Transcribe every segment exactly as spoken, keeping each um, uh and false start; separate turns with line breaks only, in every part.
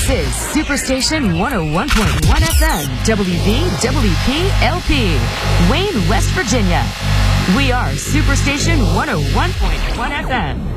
This is Superstation one oh one point one F M, W V W P L P, Wayne, West Virginia. We are Superstation one oh one point one F M.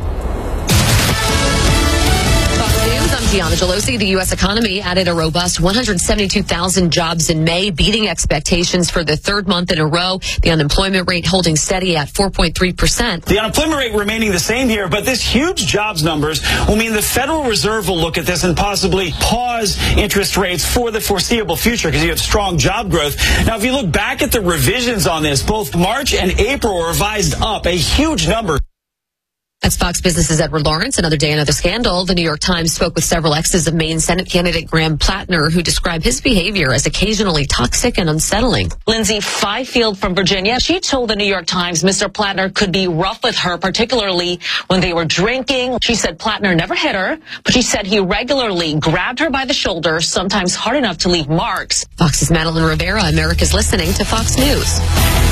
Fox News, I'm Gianna Gelosi. The U S economy added a robust one hundred seventy-two thousand jobs in May, beating expectations for the third month in a row. The unemployment rate holding steady at four point three percent.
The unemployment rate remaining the same here, but this huge jobs numbers will mean the Federal Reserve will look at this and possibly pause interest rates for the foreseeable future because you have strong job growth. Now, if you look back at the revisions on this, both March and April were revised up, a huge number.
That's Fox Business's Edward Lawrence. Another day, another scandal. The New York Times spoke with several exes of Maine Senate candidate Graham Plattner, who described his behavior as occasionally toxic and unsettling.
Lindsay Fifield from Virginia, she told the New York Times Mister Plattner could be rough with her, particularly when they were drinking. She said Plattner never hit her, but she said he regularly grabbed her by the shoulder, sometimes hard enough to leave marks.
Fox's Madeline Rivera. America's listening to Fox News.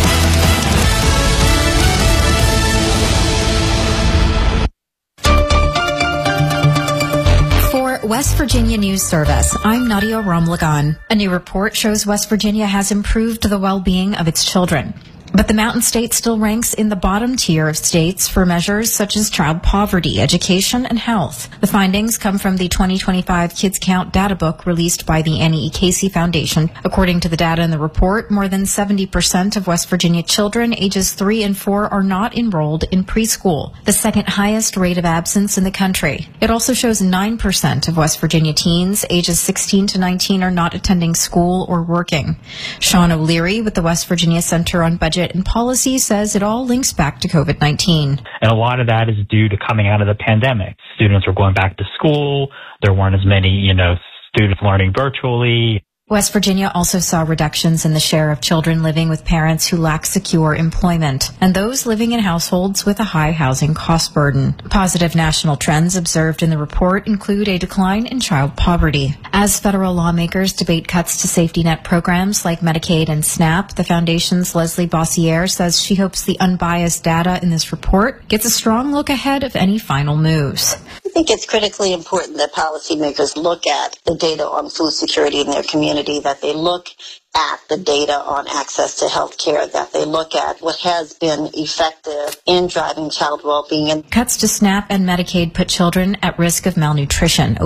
West Virginia News Service. I'm Nadia Ramlagan. A new report shows West Virginia has improved the well-being of its children. But the Mountain State still ranks in the bottom tier of states for measures such as child poverty, education, and health. The findings come from the twenty twenty-five Kids Count data book released by the Annie E. Casey Foundation. According to the data in the report, more than seventy percent of West Virginia children ages three and four are not enrolled in preschool, the second highest rate of absence in the country. It also shows nine percent of West Virginia teens ages sixteen to nineteen are not attending school or working. Sean O'Leary with the West Virginia Center on Budget and Policy says it all links back to COVID nineteen.
And a lot of that is due to coming out of the pandemic. Students were going back to school. There weren't as many, you know, students learning virtually.
West Virginia also saw reductions in the share of children living with parents who lack secure employment and those living in households with a high housing cost burden. Positive national trends observed in the report include a decline in child poverty. As federal lawmakers debate cuts to safety net programs like Medicaid and SNAP, the Foundation's Leslie Bossiere says she hopes the unbiased data in this report gets a strong look ahead of any final moves.
I think it's critically important that policymakers look at the data on food security in their community, that they look at the data on access to health care, that they look at what has been effective in driving child well-being.
Cuts to SNAP and Medicaid put children at risk of malnutrition.